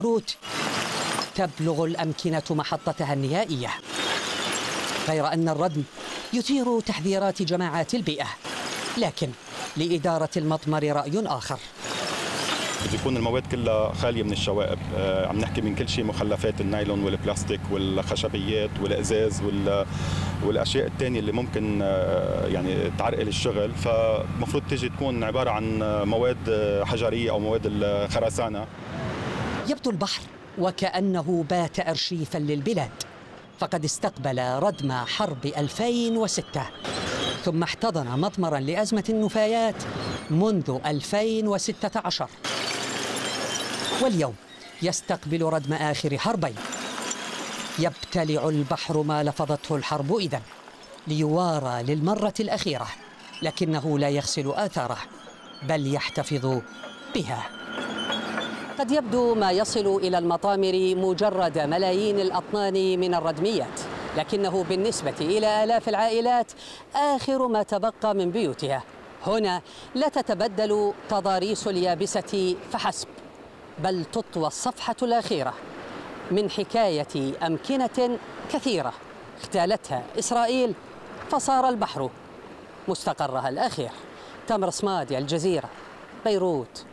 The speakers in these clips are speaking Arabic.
بيروت تبلغ الأمكنة محطتها النهائية، غير أن الردم يثير تحذيرات جماعات البيئة، لكن لإدارة المطمر رأي آخر. بده يكون المواد كلها خاليه من الشوائب، عم نحكي من كل شيء، مخلفات النايلون والبلاستيك والخشبيات والازاز والاشياء الثانيه اللي ممكن يعني تعرقل الشغل، فمفروض تيجي تكون عباره عن مواد حجريه او مواد الخرسانه. يبدو البحر وكأنه بات أرشيفا للبلاد، فقد استقبل ردم حرب 2006 ثم احتضن مضمرا لأزمة النفايات منذ 2016، واليوم يستقبل ردم آخر حربين. يبتلع البحر ما لفظته الحرب إذن ليوارى للمرة الأخيرة، لكنه لا يغسل آثاره بل يحتفظ بها. قد يبدو ما يصل إلى المطامر مجرد ملايين الأطنان من الردميات، لكنه بالنسبة إلى آلاف العائلات آخر ما تبقى من بيوتها. هنا لا تتبدل تضاريس اليابسة فحسب، بل تطوى الصفحة الأخيرة من حكاية أمكنة كثيرة اغتالتها إسرائيل، فصار البحر مستقرها الأخير. تامر صمادي، الجزيرة، بيروت.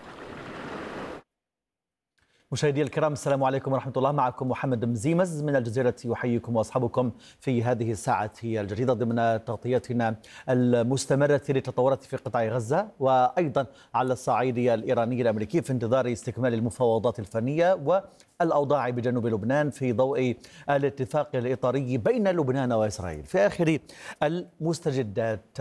مشاهدي الكرام، السلام عليكم ورحمة الله. معكم محمد مزيمز من الجزيرة، يحييكم وأصحابكم في هذه الساعة الجديدة ضمن تغطيتنا المستمرة للتطورات في قطاع غزة، وأيضا على الصعيد الإيراني الأمريكي في انتظار استكمال المفاوضات الفنية والأوضاع بجنوب لبنان في ضوء الاتفاق الإطاري بين لبنان وإسرائيل. في آخر المستجدات،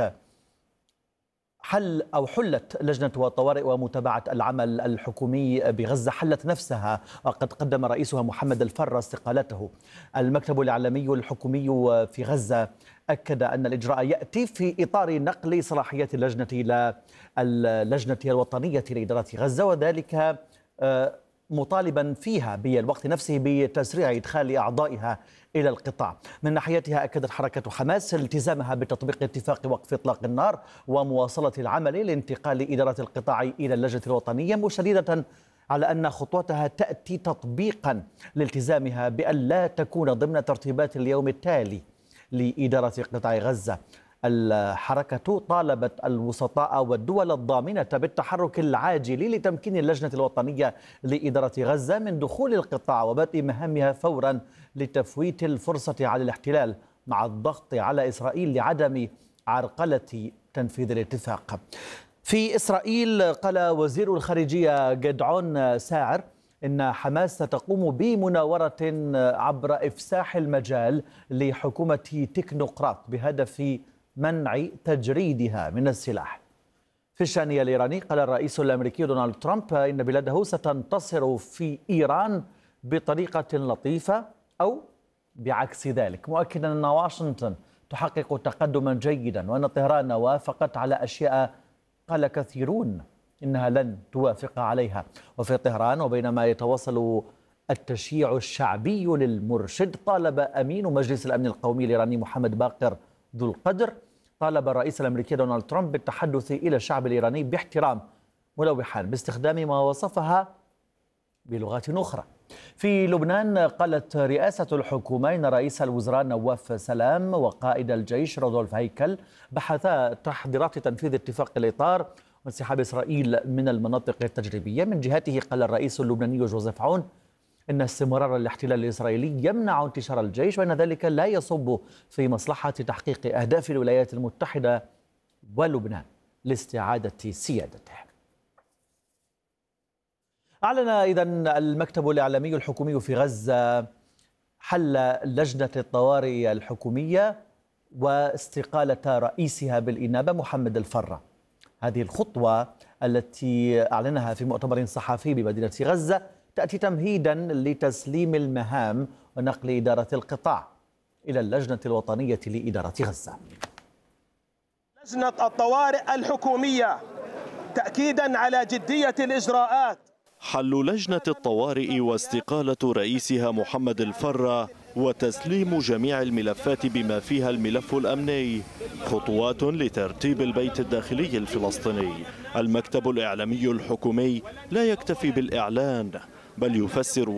حلت لجنة الطوارئ ومتابعة العمل الحكومي بغزة حلت نفسها، وقد قدم رئيسها محمد الفرة استقالته. المكتب الإعلامي الحكومي في غزة أكد أن الإجراء يأتي في إطار نقل صلاحيات اللجنة إلى اللجنة الوطنية لإدارة غزة، وذلك مطالبا فيها بالوقت نفسه بتسريع إدخال أعضائها إلى القطاع. من ناحيتها أكدت حركة حماس التزامها بتطبيق اتفاق وقف إطلاق النار ومواصلة العمل لانتقال إدارة القطاع إلى اللجنة الوطنية، مشددة على أن خطوتها تأتي تطبيقا لالتزامها بأن لا تكون ضمن ترتيبات اليوم التالي لإدارة قطاع غزة. الحركة طالبت الوسطاء والدول الضامنة بالتحرك العاجل لتمكين اللجنة الوطنية لإدارة غزة من دخول القطاع وبدء مهامها فورا لتفويت الفرصة على الاحتلال، مع الضغط على إسرائيل لعدم عرقلة تنفيذ الاتفاق. في إسرائيل قال وزير الخارجية جدعون ساعر إن حماس ستقوم بمناورة عبر إفساح المجال لحكومة تكنوقراط بهدف منع تجريدها من السلاح. في الشأن الإيراني قال الرئيس الأمريكي دونالد ترامب إن بلاده ستنتصر في إيران بطريقة لطيفة أو بعكس ذلك، مؤكدا أن واشنطن تحقق تقدما جيدا وأن طهران وافقت على أشياء قال كثيرون إنها لن توافق عليها. وفي طهران وبينما يتواصل التشييع الشعبي للمرشد، طالب أمين مجلس الأمن القومي الإيراني محمد باقر ذو القدر طالب الرئيس الأمريكي دونالد ترامب بالتحدث إلى الشعب الإيراني باحترام، ملوحا باستخدام ما وصفها بلغات أخرى. في لبنان قالت رئاسة الحكومة إن رئيس الوزراء نواف سلام وقائد الجيش رودولف هيكل بحثا تحضيرات تنفيذ اتفاق الإطار وانسحاب إسرائيل من المناطق التجريبية. من جهته قال الرئيس اللبناني جوزيف عون إن استمرار الاحتلال الإسرائيلي يمنع انتشار الجيش، وأن ذلك لا يصب في مصلحة تحقيق أهداف الولايات المتحدة ولبنان لاستعادة سيادته. أعلن إذن المكتب الإعلامي الحكومي في غزة حل لجنة الطوارئ الحكومية واستقالة رئيسها بالإنابة محمد الفرة. هذه الخطوة التي أعلنها في مؤتمر صحفي بمدينة غزة تأتي تمهيدا لتسليم المهام ونقل إدارة القطاع إلى اللجنة الوطنية لإدارة غزة. لجنة الطوارئ الحكومية تأكيدا على جدية الإجراءات. حل لجنة الطوارئ واستقالة رئيسها محمد الفرة وتسليم جميع الملفات بما فيها الملف الأمني خطوات لترتيب البيت الداخلي الفلسطيني. المكتب الإعلامي الحكومي لا يكتفي بالإعلان بل يفسر